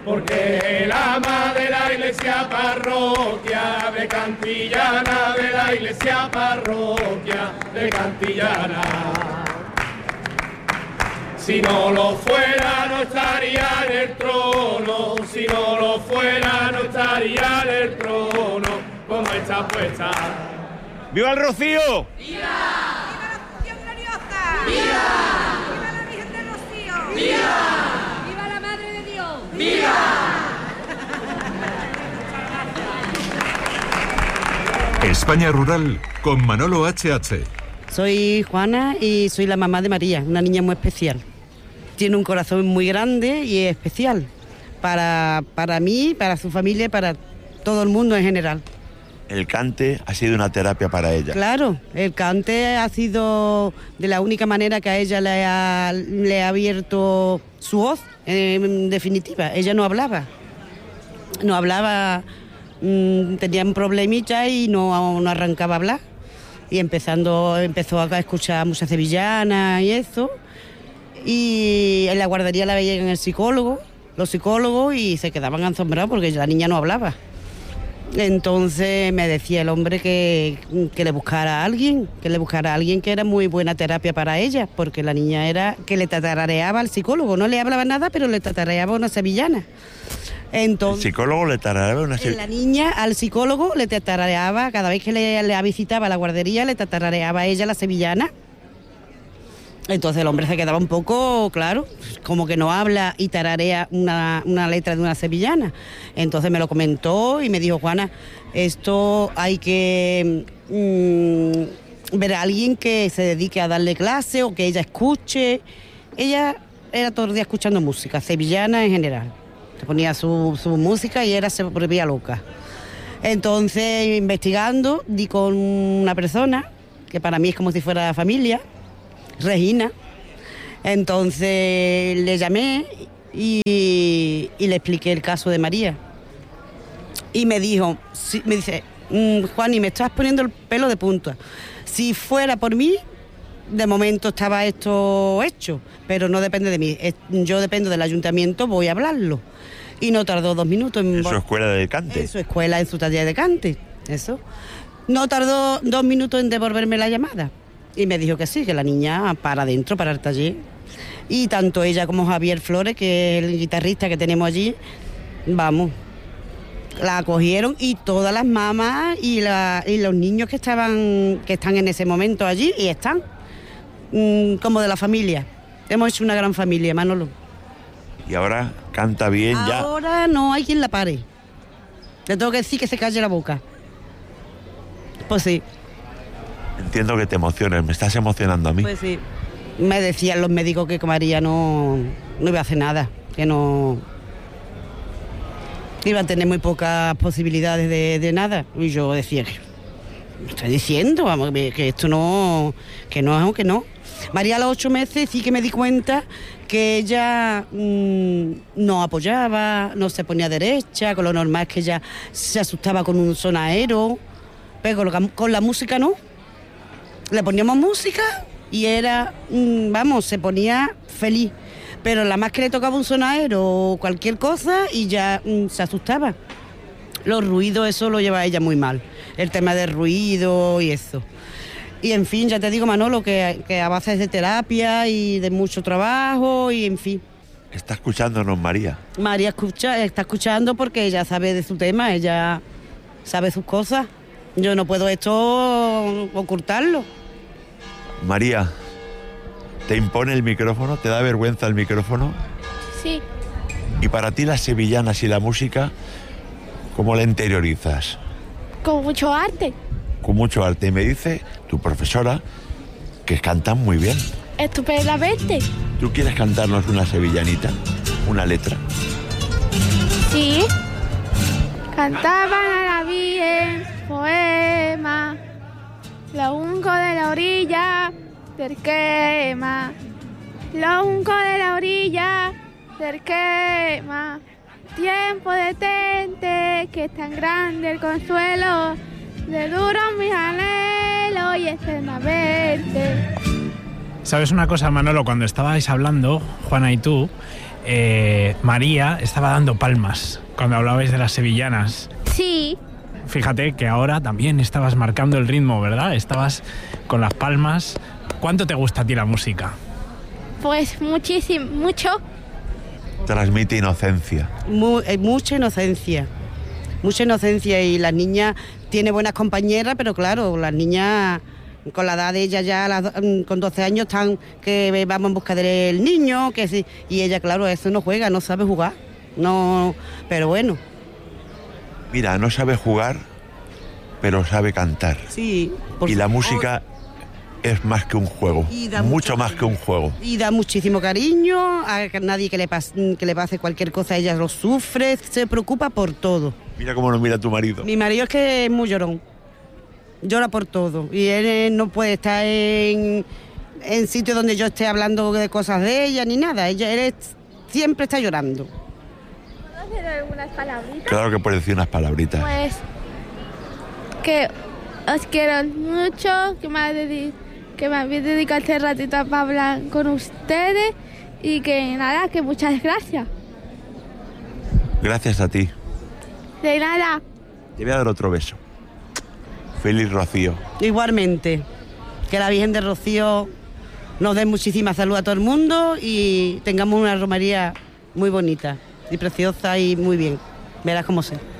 porque la ama de la iglesia parroquia de Cantillana, de la iglesia parroquia de Cantillana. Si no lo fuera no estaría en el trono, si no lo fuera no estaría en el trono, como está puesta. ¡Viva el Rocío! ¡Viva! ¡Viva la Función Gloriosa! ¡Viva! ¡Viva la Virgen del Rocío! ¡Viva! ¡Viva la Madre de Dios! ¡Viva! España Rural con Manolo H.H. Soy Juana y soy la mamá de María, una niña muy especial. Tiene un corazón muy grande y especial para mí, para su familia y para todo el mundo en general. El cante ha sido una terapia para ella. Claro, el cante ha sido de la única manera que a ella le ha abierto su voz, en definitiva. Ella no hablaba, tenía un problemita y no arrancaba a hablar. Y empezó a escuchar muchas sevillanas y eso. Y en la guardería la veían los psicólogos, y se quedaban asombrados porque la niña no hablaba. Entonces me decía el hombre que le buscara a alguien, que era muy buena terapia para ella, porque la niña era que le tarareaba al psicólogo, no le hablaba nada, pero le tarareaba una sevillana. Entonces, ¿el psicólogo le tarareaba una sevillana? La niña al psicólogo le tarareaba, cada vez que le visitaba a la guardería, le tarareaba a ella la sevillana. Entonces el hombre se quedaba un poco, claro, como que no habla y tararea una letra de una sevillana. Entonces me lo comentó y me dijo, Juana, esto hay que ver a alguien que se dedique a darle clase o que ella escuche. Ella era todo el día escuchando música, sevillana en general. Se ponía su música y se volvía loca. Entonces, investigando, di con una persona que para mí es como si fuera familia, Regina. Entonces le llamé y le expliqué el caso de María. Y me dijo, Juan, y me estás poniendo el pelo de punta. Si fuera por mí, de momento estaba esto hecho, pero no depende de mí. Yo dependo del ayuntamiento, voy a hablarlo. Y no tardó 2 minutos en su escuela de cante. En su escuela, en su taller de cante, eso. No tardó 2 minutos en devolverme la llamada. Y me dijo que sí, que la niña para adentro, para el taller. Y tanto ella como Javier Flores, que es el guitarrista que tenemos allí, vamos, la acogieron, y todas las mamás y los niños que están en ese momento allí, y están como de la familia. Hemos hecho una gran familia, Manolo. Y ahora canta bien ya. Ahora no hay quien la pare. Le tengo que decir que se calle la boca. Pues sí. Entiendo que te emociones, me estás emocionando a mí. Pues sí. Me decían los médicos que María no iba a hacer nada, que no iba a tener muy pocas posibilidades de nada. Y yo decía, me estoy diciendo, vamos, que esto no, que no. María a los 8 meses sí que me di cuenta que ella no apoyaba, no se ponía derecha, con lo normal es que ella se asustaba con un sonajero, pero con la música no. Le poníamos música y era, se ponía feliz. Pero la más que le tocaba un sonajero o cualquier cosa y ya se asustaba. Los ruidos, eso lo lleva ella muy mal. El tema del ruido y eso. Y en fin, ya te digo, Manolo, que a base de terapia y de mucho trabajo y en fin. Está escuchándonos María. María está escuchando porque ella sabe de su tema, ella sabe sus cosas. Yo no puedo esto ocultarlo. María, ¿te impone el micrófono? ¿Te da vergüenza el micrófono? Sí. ¿Y para ti las sevillanas y la música, cómo la interiorizas? Con mucho arte. Con mucho arte. Y me dice tu profesora que cantan muy bien. Estupendamente. ¿Tú quieres cantarnos una sevillanita? ¿Una letra? Sí. Cantaban a la Virgen poema, lo unco de la orilla del quema, lo unco de la orilla del quema. Tiempo detente, que es tan grande el consuelo, de duros mis anhelos y eternamente. ¿Sabes una cosa, Manolo? Cuando estabais hablando, Juana y tú, María estaba dando palmas cuando hablabais de las sevillanas. Sí. Fíjate que ahora también estabas marcando el ritmo, ¿verdad? Estabas con las palmas. ¿Cuánto te gusta a ti la música? Pues muchísimo, mucho. Transmite inocencia. Mucha inocencia. Mucha inocencia y las niñas tiene buenas compañeras, pero claro, las niñas con la edad de ella ya con 12 años están que vamos en busca del niño, que sí, y ella claro, eso no juega, no sabe jugar, no, pero bueno. Mira, no sabe jugar, pero sabe cantar. Sí. Y la música es más que un juego, mucho más que un juego. Y da muchísimo cariño, a nadie que le pase cualquier cosa, ella lo sufre, se preocupa por todo. Mira cómo nos mira tu marido. Mi marido es que es muy llorón, llora por todo, y él no puede estar en sitios donde yo esté hablando de cosas de ella ni nada, él siempre está llorando. ¿Puedo hacer algunas palabritas? Claro que puedes decir unas palabritas. Pues que os quiero mucho, que me habéis dedicado este ratito para hablar con ustedes y que nada, que muchas gracias. Gracias a ti. De nada. Te voy a dar otro beso. Feliz Rocío. Igualmente, que la Virgen de Rocío nos dé muchísima salud a todo el mundo y tengamos una romería muy bonita y preciosa y muy bien. Verás cómo sé.